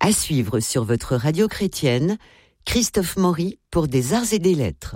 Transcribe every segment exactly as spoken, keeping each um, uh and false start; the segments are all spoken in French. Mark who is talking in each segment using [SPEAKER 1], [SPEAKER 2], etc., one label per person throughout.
[SPEAKER 1] À suivre sur votre radio chrétienne, Christophe Maury pour des arts et des lettres.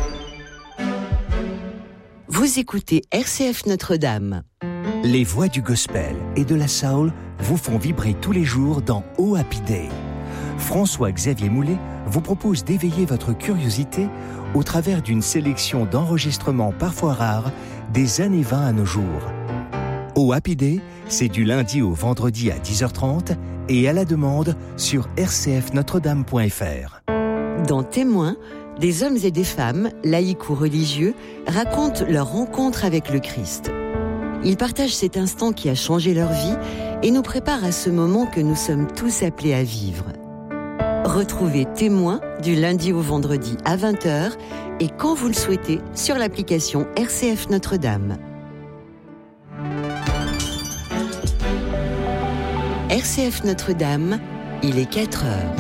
[SPEAKER 1] Vous écoutez R C F Notre-Dame.
[SPEAKER 2] Les voix du gospel et de la soul vous font vibrer tous les jours dans Oh Happy Day. François-Xavier Moulet vous propose d'éveiller votre curiosité au travers d'une sélection d'enregistrements parfois rares des années vingt à nos jours. Oh Happy Day, c'est du lundi au vendredi à dix heures trente et à la demande sur r c f notre dame point f r.
[SPEAKER 1] Dans Témoins, des hommes et des femmes, laïcs ou religieux, racontent leur rencontre avec le Christ. Ils partagent cet instant qui a changé leur vie et nous préparent à ce moment que nous sommes tous appelés à vivre. Retrouvez Témoins du lundi au vendredi à vingt heures et quand vous le souhaitez sur l'application R C F Notre-Dame. R C F Notre-Dame, il est quatre heures.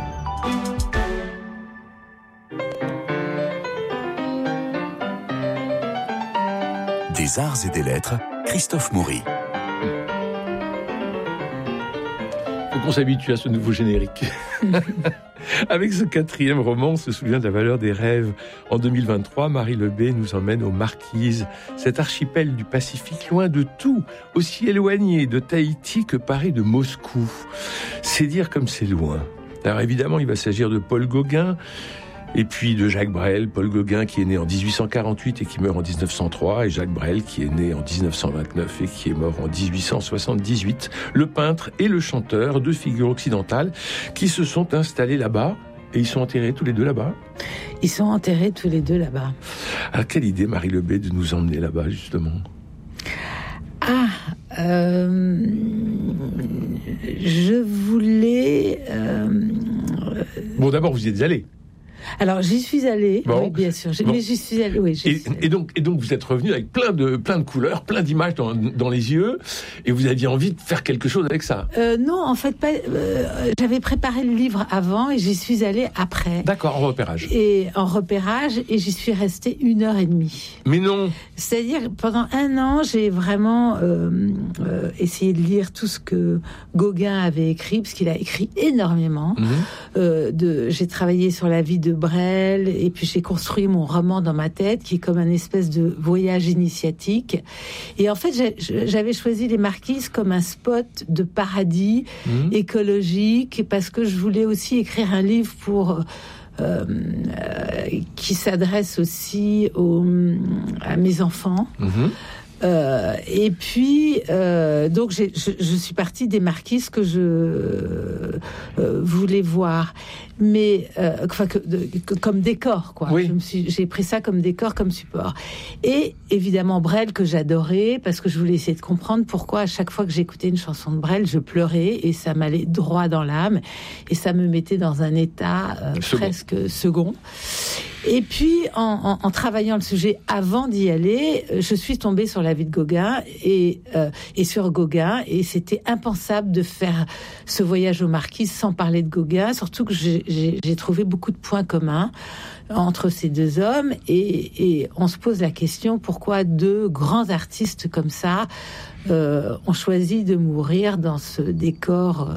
[SPEAKER 2] Des arts et des lettres, Christophe Maury.
[SPEAKER 3] Faut qu'on s'habitue à ce nouveau générique. Avec ce quatrième roman, on se souvient de la valeur des rêves. En deux mille vingt-trois, Marie Lebet nous emmène aux Marquises, cet archipel du Pacifique, loin de tout, aussi éloigné de Tahiti que Paris de Moscou. C'est dire comme c'est loin. Alors évidemment, il va s'agir de Paul Gauguin, et puis de Jacques Brel, Paul Gauguin qui est né en dix-huit cent quarante-huit et qui meurt en dix-neuf cent trois, et Jacques Brel qui est né en dix-neuf cent vingt-neuf et qui est mort en dix-huit cent soixante-dix-huit. Le peintre et le chanteur, deux figures occidentales qui se sont installées là-bas, et ils sont enterrés tous les deux là-bas.
[SPEAKER 4] Ils sont enterrés tous les deux là-bas.
[SPEAKER 3] Ah, quelle idée, Marie Lebet, de nous emmener là-bas, justement.
[SPEAKER 4] Ah, euh, je voulais... Euh,
[SPEAKER 3] bon, d'abord, vous y êtes allés.
[SPEAKER 4] Alors, j'y suis allée,
[SPEAKER 3] bon.
[SPEAKER 4] oui, bien sûr.
[SPEAKER 3] Bon.
[SPEAKER 4] Mais j'y suis allée, oui.
[SPEAKER 3] Et,
[SPEAKER 4] suis allée.
[SPEAKER 3] et, donc, et donc, vous êtes revenu avec plein de, plein de couleurs, plein d'images dans, dans les yeux, et vous aviez envie de faire quelque chose avec ça.
[SPEAKER 4] Euh, non, en fait, pas. Euh, j'avais préparé le livre avant et j'y suis allée après.
[SPEAKER 3] D'accord, en repérage.
[SPEAKER 4] Et en repérage, et j'y suis restée une heure et demie.
[SPEAKER 3] Mais non.
[SPEAKER 4] C'est-à-dire, pendant un an, j'ai vraiment euh, euh, essayé de lire tout ce que Gauguin avait écrit, parce qu'il a écrit énormément. Mmh. Euh, de, j'ai travaillé sur la vie de Brel, et puis j'ai construit mon roman dans ma tête, qui est comme un espèce de voyage initiatique. Et en fait, j'ai, j'avais choisi les Marquises comme un spot de paradis mmh. écologique, parce que je voulais aussi écrire un livre pour... Euh, euh, qui s'adresse aussi aux, à mes enfants. Mmh. Euh, et puis, euh, donc, j'ai, je, je suis partie des Marquises que je euh, voulais voir, mais euh, enfin, que, de, que, comme décor, quoi.
[SPEAKER 3] Oui.
[SPEAKER 4] Je me suis, j'ai pris ça comme décor, comme support. Et évidemment Brel, que j'adorais, parce que je voulais essayer de comprendre pourquoi à chaque fois que j'écoutais une chanson de Brel, je pleurais et ça m'allait droit dans l'âme et ça me mettait dans un état euh, second. presque second. Et puis, en, en, en travaillant le sujet avant d'y aller, je suis tombée sur la vie de Gauguin et, euh, et sur Gauguin, et c'était impensable de faire ce voyage aux Marquises sans parler de Gauguin, surtout que j'ai, j'ai, j'ai trouvé beaucoup de points communs entre ces deux hommes, et, et on se pose la question, pourquoi deux grands artistes comme ça euh, ont choisi de mourir dans ce décor... Euh,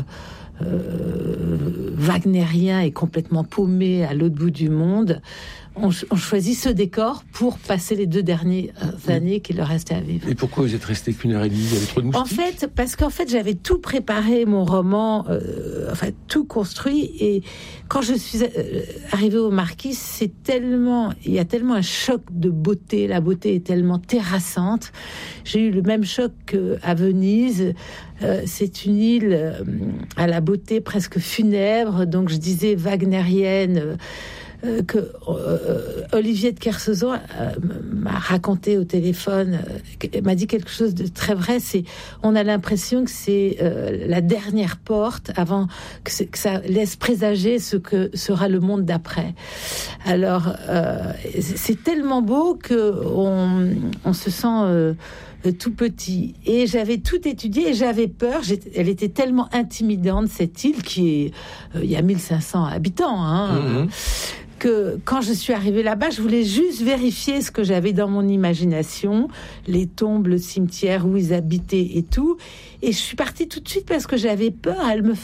[SPEAKER 4] Euh, wagnérien et complètement paumé à l'autre bout du monde. On, on choisit ce décor pour passer les deux dernières années qu'il leur restait à vivre.
[SPEAKER 3] Et pourquoi vous êtes resté qu'une heure et demie? Il y avait trop de moustiques?
[SPEAKER 4] En fait, parce qu'en fait, j'avais tout préparé, mon roman, euh, enfin, tout construit. Et quand je suis euh, arrivée aux Marquises, c'est tellement, il y a tellement un choc de beauté. La beauté est tellement terrassante. J'ai eu le même choc qu'à Venise. Euh, c'est une île euh, à la beauté presque funèbre. Donc, je disais wagnérienne. Euh, Euh, que euh, Olivier de Kersauzon euh, m'a raconté au téléphone, euh, m'a dit quelque chose de très vrai. C'est, on a l'impression que c'est euh, la dernière porte avant que, que ça laisse présager ce que sera le monde d'après. Alors, euh, c'est tellement beau que on, on se sent euh, tout petit. Et j'avais tout étudié et j'avais peur. J'étais, elle était tellement intimidante, cette île qui est, euh, il y a mille cinq cents habitants, hein. Mmh. Que quand je suis arrivée là-bas, je voulais juste vérifier ce que j'avais dans mon imagination, les tombes, le cimetière où ils habitaient et tout. Et je suis partie tout de suite parce que j'avais peur. Elle me